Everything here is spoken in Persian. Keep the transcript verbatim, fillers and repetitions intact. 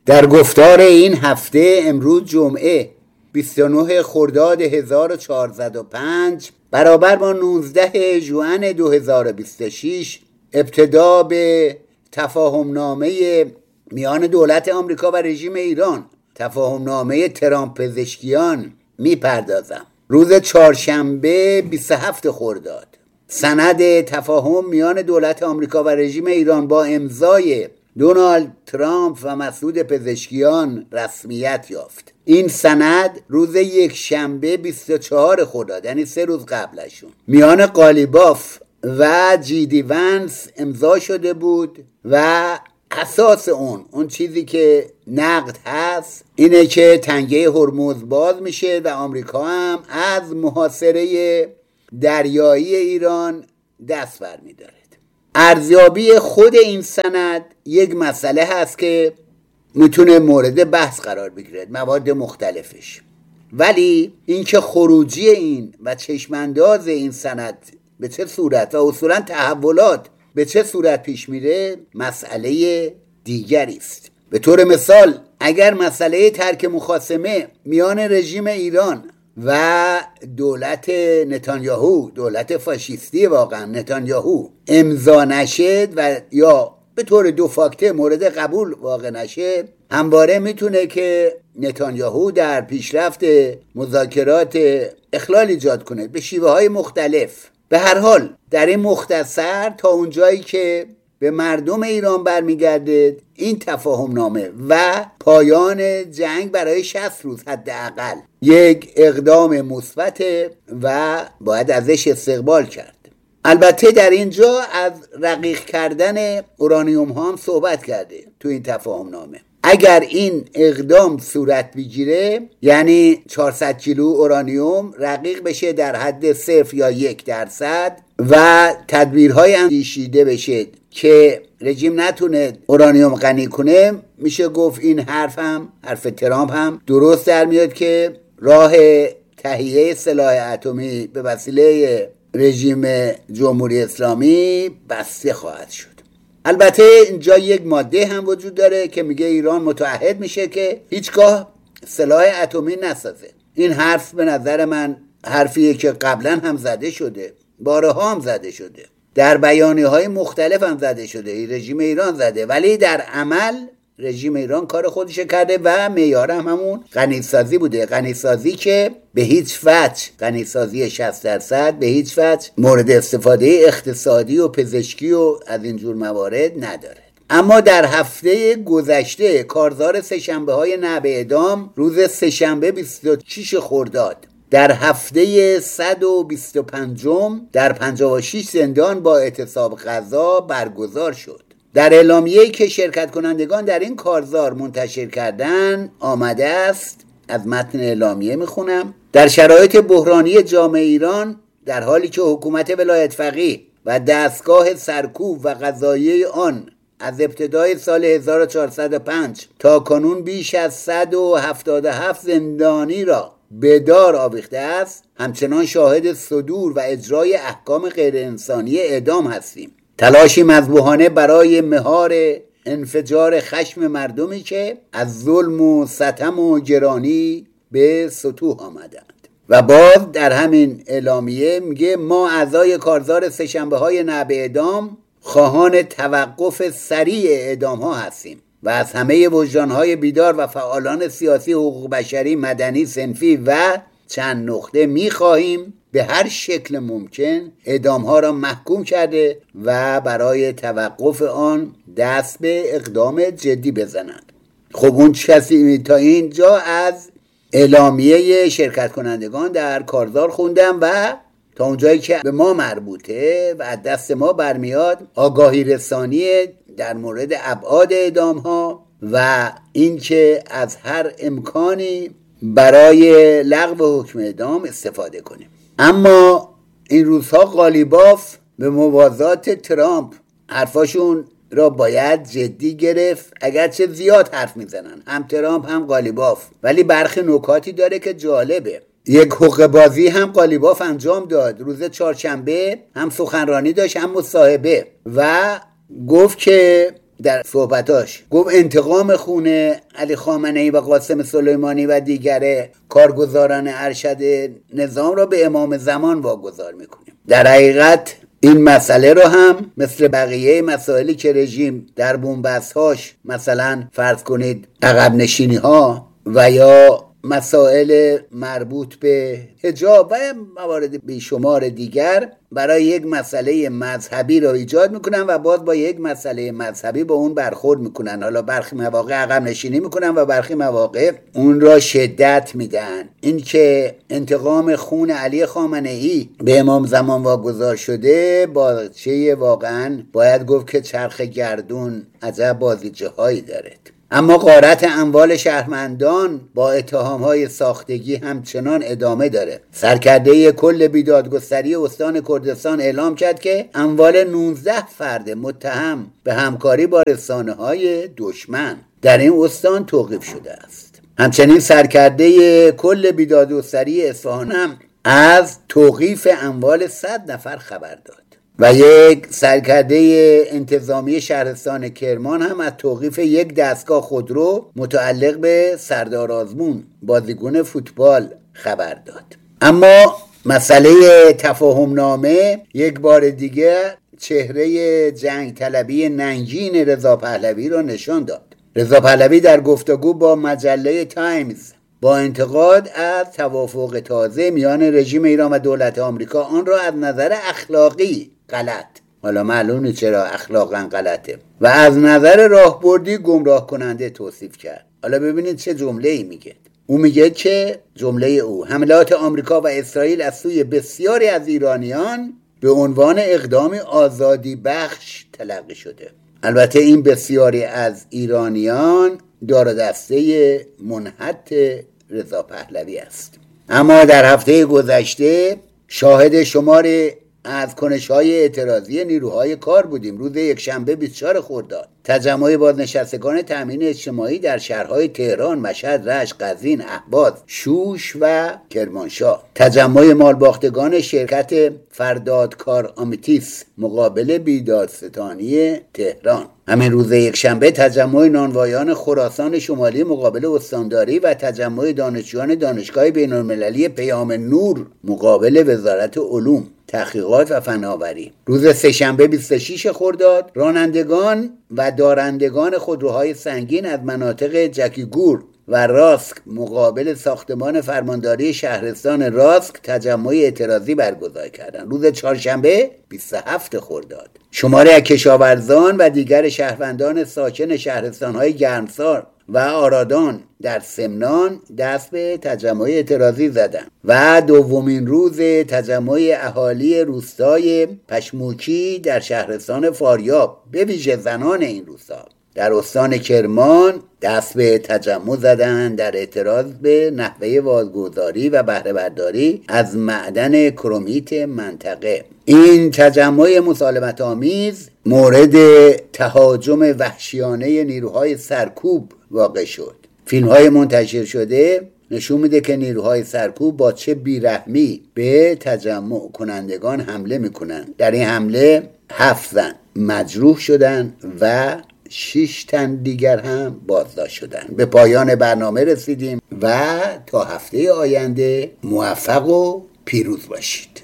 در گفتار این هفته امروز جمعه بیست و نه خرداد هزار و چهارصد و پنج برابر با نوزده ژوئن دو هزار و بیست و شش ابتدا به تفاهم نامه میان دولت آمریکا و رژیم ایران، تفاهم نامه ترامپ پزشکیان میپردازم. روز چهارشنبه بیست و هفت خرداد سند تفاهم میان دولت آمریکا و رژیم ایران با امضای دونالد ترامپ و مسعود پزشکیان رسمیت یافت. این سند روز یک شنبه بیست و چهار خرداد، یعنی سه روز قبلشون، میان قالیباف و جیدی ونس امضا شده بود و اساس اون اون چیزی که نقد هست اینه که تنگه هرمز باز میشه و آمریکا هم از محاصره دریایی ایران دست برمی‌داره. ارزیابی خود این سند یک مسئله هست که میتونه مورد بحث قرار بگیره، مواد مختلفش، ولی اینکه خروجی این و چشمانداز این سند به چه صورت و اصولا تحولات به چه صورت پیش میره مسئله دیگری است. به طور مثال اگر مسئله ترک مخاصمه میان رژیم ایران و دولت نتانیاهو، دولت فاشیستی واقعا نتانیاهو، امضا نشد و یا به طور دو فاکته مورد قبول واقع نشه، همواره میتونه که نتانیاهو در پیشرفت مذاکرات اخلال ایجاد کنه به شیوه های مختلف. به هر حال در این مختصر تا اونجایی که به مردم ایران برمیگرده این تفاهم نامه و پایان جنگ برای شصت روز حداقل یک اقدام مثبت و باید ازش استقبال کرد. البته در اینجا از رقیق کردن اورانیوم ها هم صحبت کرده تو این تفاهم نامه. اگر این اقدام صورت بگیره یعنی چهارصد کیلو اورانیوم رقیق بشه در حد صفر یا یک درصد و تدبیرهای اندیشیده بشه که رژیم نتونه اورانیوم غنی کنه، میشه گفت این حرف هم حرف ترامپ هم درست در میاد که راه تهیه سلاح اتمی به وسیله رژیم جمهوری اسلامی بسته خواهد شد. البته اینجا یک ماده هم وجود داره که میگه ایران متعهد میشه که هیچگاه سلاح اتمی نسازه. این حرف به نظر من حرفیه که قبلا هم زده شده، بارها هم زده شده، در بیانیه های مختلف هم زده شده، رژیم ایران زده، ولی در عمل رژیم ایران کار خودش کرده و معیار هم همون غنیسازی بوده. غنیسازی که به هیچ وجه، غنیسازی شصت درصد به هیچ وجه مورد استفاده اقتصادی و پزشکی و از اینجور موارد نداره. اما در هفته گذشته کارزار سه‌شنبه های نعب اعدام روز سه‌شنبه بیست و شش خرداد در هفته صد و بیست و پنجم در پنجاه و شش زندان با اعتصاب غذا برگزار شد. در اعلامیه‌ای که شرکت کنندگان در این کارزار منتشر کردن آمده است، از متن اعلامیه میخونم: در شرایط بحرانی جامعه ایران، در حالی که حکومت ولایت فقیه و دستگاه سرکوب و قضاییه آن از ابتدای سال هزار و چهارصد و پنج تا کنون بیش از صد و هفتاد و هفت زندانی را به دار آویخته است، همچنان شاهد صدور و اجرای احکام غیر انسانی اعدام هستیم. تلاشی مذبوحانه برای مهار انفجار خشم مردمی که از ظلم و ستم و گرانی به سطوح آمدند. و باز در همین اعلامیه میگه ما اعضای کارزار سه‌شنبه های نعب اعدام خواهان توقف سریع اعدام ها هستیم و از همه وجدانهای بیدار و فعالان سیاسی، حقوق بشری، مدنی، صنفی و چند نقطه میخواهیم به هر شکل ممکن اعدام ها را محکوم کرده و برای توقف آن دست به اقدام جدی بزنند. خب اون کسی تا اینجا از اعلامیه شرکت کنندگان در کارزار خوندم و تا اونجایی که به ما مربوطه و از دست ما برمیاد آگاهی رسانی در مورد ابعاد اعدام ها و اینکه از هر امکانی برای لغو حکم اعدام استفاده کنیم. اما این روزها قالیباف به موازات ترامپ حرفاشون را باید جدی گرفت، اگرچه زیاد حرف میزنن هم ترامپ هم قالیباف، ولی برخی نکاتی داره که جالبه. یک حقه بازی هم قالیباف انجام داد روز چهارشنبه، هم سخنرانی داشت هم مصاحبه و گفت که در صحبتاش گفت انتقام خون علی خامنه‌ای و قاسم سلیمانی و دیگر کارگزاران ارشد نظام را به امام زمان واگذار میکنیم. در حقیقت این مسئله رو هم مثل بقیه مسائلی که رژیم در بن‌بست‌هاش، مثلا فرض کنید عقب نشینی ها و یا مسائل مربوط به حجاب و موارد بیشمار دیگر، برای یک مسئله مذهبی رو ایجاد میکنن و باز با یک مسئله مذهبی با اون برخورد میکنن. حالا برخی مواقع عقب نشینی میکنن و برخی مواقع اون را شدت میدن. این که انتقام خون علی خامنه‌ای به امام زمان واگذار شده، با چه واقعا باید گفت که چرخ گردون عجب بازیچه هایی دارد. اما غارت اموال شهروندان با اتهام‌های ساختگی همچنان ادامه داره. سرکرده کل بیدادگستری استان کردستان اعلام کرد که اموال نوزده فرد متهم به همکاری با رسانه‌های دشمن در این استان توقیف شده است. همچنین سرکرده کل بیدادگستری اصفهان هم از توقیف اموال صد نفر خبر داد و یک سرکرده انتظامی شهرستان کرمان هم از توقیف یک دستگاه خودرو متعلق به سردار آزمون بازیکن فوتبال خبر داد. اما مسئله تفاهم نامه یک بار دیگه چهره جنگ طلبی ننگین رضا پهلوی را نشان داد. رضا پهلوی در گفتگو با مجله تایمز با انتقاد از توافق تازه میان رژیم ایران و دولت آمریکا، آن را از نظر اخلاقی غلط، حالا معلومه چرا اخلاقا غلطه، و از نظر راهبردی گمراه کننده توصیف کرد. حالا ببینید چه جمله‌ای میگه. او میگه که جمله او: حملات آمریکا و اسرائیل از سوی بسیاری از ایرانیان به عنوان اقدامی آزادی بخش تلقی شده. البته این بسیاری از ایرانیان دار و دسته منحط رضا پهلوی است. اما در هفته گذشته شاهد شمار از کنش‌های اعتراضی نیروهای کار بودیم. روز یکشنبه بیست و چهارم خرداد تجمع بازنشستگان تامین اجتماعی در شهرهای تهران، مشهد، رشت، قزوین، اهواز، شوش و کرمانشاه. تجمع مالباختگان شرکت فردادکار آمیتیس مقابل بیدادستانی تهران. همین روز یکشنبه تجمع نانوایان خراسان شمالی مقابل استانداری و تجمع دانشجویان دانشگاه بین‌المللی پیام نور مقابل وزارت علوم، تحقیقات و فناوری. روز سه‌شنبه بیست و ششم خرداد رانندگان و دارندگان خودروهای سنگین از مناطق جکیگور و راسک مقابل ساختمان فرمانداری شهرستان راسک تجمع اعتراضی برگزار کردند. روز چهارشنبه بیست و هفتم خرداد شماری از کشاورزان و دیگر شهروندان ساکن شهرستان‌های گرمسار و آرادان در سمنان دست به تجمع اعتراضی زدند و دومین روز تجمع اهالی روستای پشموکی در شهرستان فاریاب به ویژه زنان این روستا در استان کرمان دست به تجمع زدند در اعتراض به نحوه واگذاری و بهره برداری از معدن کرومیت منطقه. این تجمع مسالمت آمیز مورد تهاجم وحشیانه نیروهای سرکوب واقع شد. فیلم های منتشر شده نشون میده که نیروهای سرکوب با چه بیرحمی به تجمع کنندگان حمله میکنن. در این حمله هفت زن مجروح شدن و شش تن دیگر هم بازداشت شدن. به پایان برنامه رسیدیم و تا هفته آینده موفق و پیروز باشید.